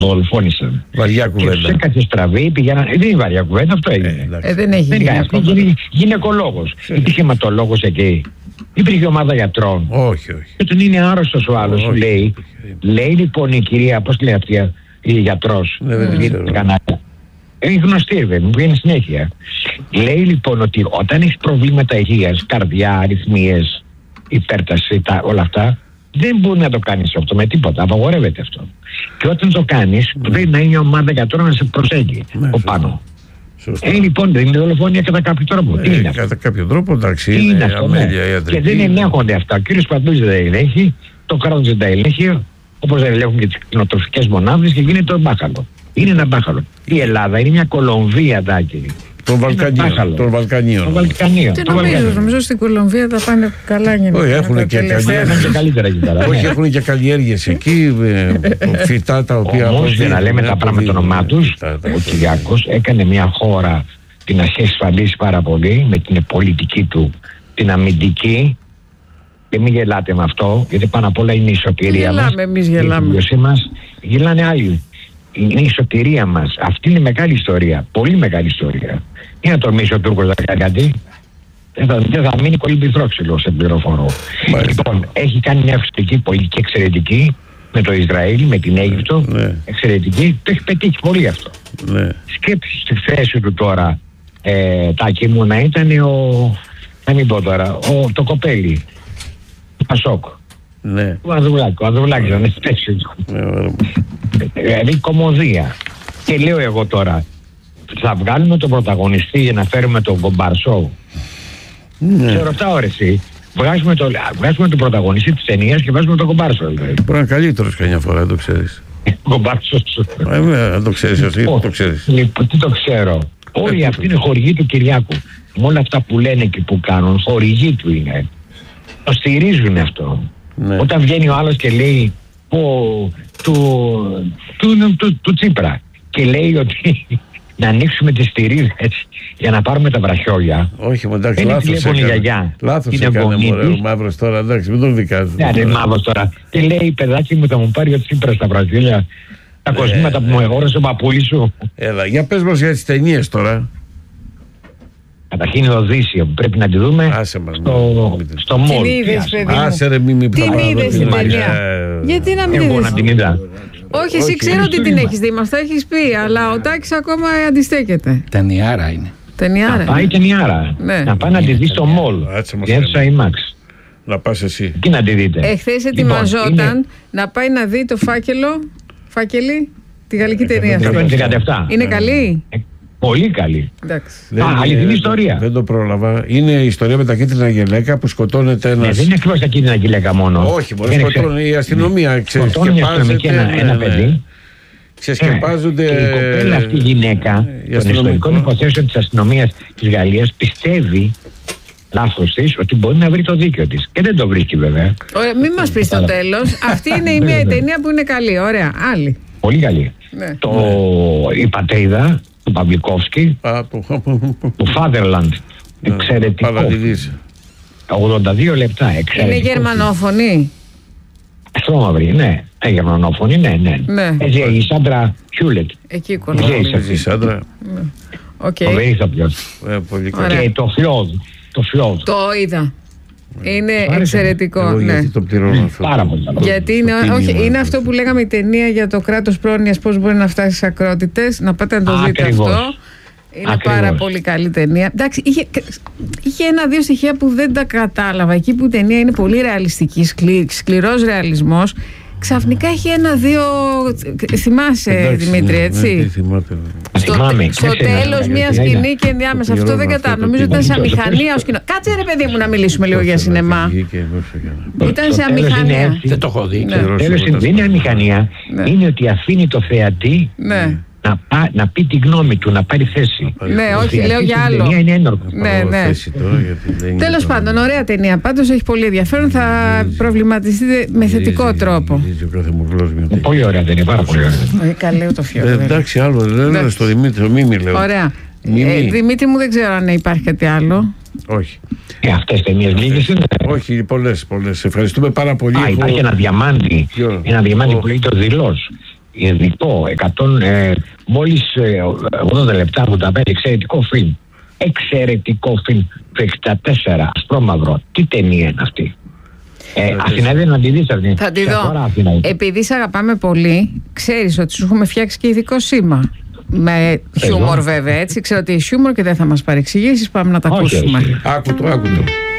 δολοφόνησαν. Βαριά κουβέντα. Και τους έκατσε στραβή, πήγαιναν. Δεν είναι βαριά κουβέντα, αυτό έγινε. Δεν έχει γίνει αυτό. Γυναικολόγος. Υπήρχε αιματολόγος εκεί. Υπήρχε ομάδα γιατρών. Όχι. Και τον είναι άρρωστος ο άλλος, σου λέει. Λέει λοιπόν η κυρία, πώς λέει αυτή η γιατρός. Είναι γνωστή, βέβαια, μου βγαίνει συνέχεια. Λέει λοιπόν ότι όταν έχεις προβλήματα υγείας, καρδιά, αριθμίες, υπέρταση, όλα αυτά, δεν μπορεί να το κάνεις αυτό με τίποτα. Απαγορεύεται αυτό. Και όταν το κάνεις, πρέπει να είναι η ομάδα γιατρών να σε προσέχει από πάνω. Λοιπόν, δεν είναι δολοφονία κατά κάποιο τρόπο. Τι είναι αυτό? Κατά κάποιο τρόπο, εντάξει, είναι αμέλεια ιατρική. Και δεν ελέγχονται αυτά. Ο κύριος Παντούς δεν τα ελέγχει, το κράτος δεν τα ελέγχει, όπως δεν ελέγχουν και τις κτηνοτροφικές μονάδες και γίνεται το μπάχαλο. Είναι ένα μπάχαλο. Η Ελλάδα είναι μια Κολομβία, Τάκη. Των Βαλκανίων. Νομίζω στην Κολομβία θα πάνε καλά γενικά. Όχι, έχουν και καλύτερα. Όχι, έχουν και καλλιέργειες εκεί, φυτά τα οποία. Όμως για να λέμε τα πράγματα το όνομά τους, ο Κυριάκος έκανε μια χώρα την να έχει ασφαλίσει πάρα πολύ με την πολιτική του, την αμυντική. Και μην γελάτε με αυτό, γιατί πάνω απ' όλα είναι η σωτηρία μας. Εμείς γελάμε. Γελάνε άλλοι. Είναι η σωτηρία μας. Αυτή είναι μεγάλη ιστορία. Πολύ μεγάλη ιστορία. Ή να τολμήσει ο Τούρκος να κάνει κάτι. Δεν θα μείνει πολύ πυθρόξυλο σε πληροφορώ. Λοιπόν, έχει κάνει μια εξωτερική πολιτική εξαιρετική με το Ισραήλ, με την Αίγυπτο. Εξαιρετική. Το έχει πετύχει πολύ αυτό. Σκέψου στη θέση του τώρα, Τάκη μου, να ήταν να μην πω τώρα, το κοπέλι. Το Πασόκ. Ο Ανδρουλάκης ήταν στη θέση του. Δηλαδή κομμωδία. Και λέω εγώ τώρα, θα βγάλουμε τον πρωταγωνιστή για να φέρουμε τον Κομπάρσο. Σε ρωτάω ρε εσύ, βγάζουμε τον πρωταγωνιστή της ταινίας και βάζουμε τον Κομπάρσο. Μπορεί να είναι καλύτερος καμιά φορά, το ξέρεις. Κομπάρσος. Αν το ξέρεις εσύ, το ξέρεις. Λοιπόν, τι το ξέρω. Όλοι αυτοί είναι χορηγοί του Κυριάκου. Με όλα αυτά που λένε και που κάνουν, χορηγοί του είναι. Το στηρίζουν αυτό. Όταν βγαίνει ο άλλος και λέει του Τσίπρα και λέει ότι να ανοίξουμε τις στηρίζες για να πάρουμε τα βραχιόλια. Όχι, εντάξει, λάθος έκανε ο Μαύρος τώρα, εντάξει, μην τον δικάζετε. Ναι, Μαύρος τώρα. Και λέει, παιδάκι μου, θα μου πάρει ο Τσίπρας τα βραχιόλια, τα κοσμήματα που μου εγόρασε ο παππούλης σου. Έλα, για πες μας για τις ταινίες τώρα. Καταρχήν η Οδύσσια που πρέπει να τη δούμε στο μόλ. Άσε ρε μη την είδες την ταινία. Γιατί να μην εγώ να την είδα. Όχι, εσύ ξέρω ότι την έχεις δει, μας τα έχεις πει, αλλά ο Τάκης ακόμα αντιστέκεται. Ταινιάρα είναι. Να πάει ταινιάρα. Να πάει να τη δει στο μόλ. Η αίθουσα IMAX. Να πας εσύ. Και να τη δείτε. Εχθές ετοιμαζόταν να πάει να δει το Φάκελη, τη γαλλική ταινία. Είναι καλή? Πολύ καλή. Αληθινή ιστορία. Δεν το πρόλαβα. Είναι η ιστορία με τα κίτρινα γυλαίκα που σκοτώνεται ένας. Δεν είναι ακριβώς τα κίτρινα γυλαίκα μόνο. Όχι, μπορεί να σκοτώνει η αστυνομία. Σκοτώνει η αστυνομία ένα παιδί. Ξεσκεπάζονται. Και η κοπέλα αυτή η γυναίκα των ιστορικών υποθέσεων της αστυνομίας της Γαλλίας πιστεύει, λάθος της, ότι μπορεί να βρει το δίκιο της. Και δεν το βρίσκει βέβαια. Ωραία, μην μας πεις το τέλος. Αυτή είναι η μία ταινία που είναι καλή. Ωραία, άλλη. Πολύ καλή. Η πατρίδα του Παυλικόφσκι, του Fatherland, εξαιρετικό. 82 λεπτά, εξαιρετικό. Είναι γερμανόφωνη? Στρώμαυρη, ναι. Γερμανόφωνη, ναι. Η Σάντρα Χιούλετ. Εκεί κολλάει. Η Σάντρα. Φοβερή ηθοποιός. Και το Φλόντ. Το είδα. Είναι εξαιρετικό. Γιατί το πληρώνω αυτό. Πάρα πολύ. Γιατί είναι αυτό που λέγαμε η ταινία για το κράτος πρόνοιας, πώς μπορεί να φτάσει στις ακρότητες. Να πάτε να το δείτε αυτό. Είναι πάρα πολύ καλή ταινία. Εντάξει, είχε ένα-δύο στοιχεία που δεν τα κατάλαβα. Εκεί που η ταινία είναι πολύ ρεαλιστική, σκληρός ρεαλισμός. Ξαφνικά έχει ένα-δύο. Θυμάσαι, Δημήτρη, έτσι. Στο τέλος μια σκηνή και ενδιάμεσα. Αυτό δεν κατάλαβα. Νομίζω ότι ήταν σε αμηχανία ο σκηνό. Κάτσε ρε παιδί μου να μιλήσουμε λίγο για σινεμά. Ήταν σε αμηχανία. Δεν το έχω δει. Τέλος δεν είναι αμηχανία. Είναι ότι αφήνει το θεατή να πει τη γνώμη του, να πάρει θέση. Ναι, όχι, λέω για άλλο. Είναι ένορκο. Ναι. Τέλος πάντων, ωραία ταινία. Πάντως έχει πολύ ενδιαφέρον. Θα προβληματιστείτε με θετικό τρόπο. Πολύ ωραία ταινία, πάρα πολύ ωραία. Καλέω το φιό. Εντάξει, άλλο δεν λέω στο Δημήτρη, Μίμη λέω. Ωραία. Δημήτρη μου, δεν ξέρω αν υπάρχει κάτι άλλο. Όχι. Αυτές ταινίες λίγες είναι. Όχι, πολλές. Ευχαριστούμε πάρα πολύ. Υπάρχει ένα διαμάντι που λέγεται ο Δηλός. ειδικό, μόλις 80 λεπτά, 85, εξαιρετικό φιλμ. Εξαιρετικό φιλμ, το 64, ασπρόμαυρο. Τι ταινία είναι αυτή. Αθηνά να τη δεις αυτή. Θα τη δω. Επειδή σε αγαπάμε πολύ, ξέρεις ότι σου έχουμε φτιάξει και ειδικό σήμα. Με χιούμορ βέβαια, έτσι. Ξέρω ότι έχει χιούμορ και δεν θα μας παρεξηγήσεις. Πάμε να τα ακούσουμε. Άκου το.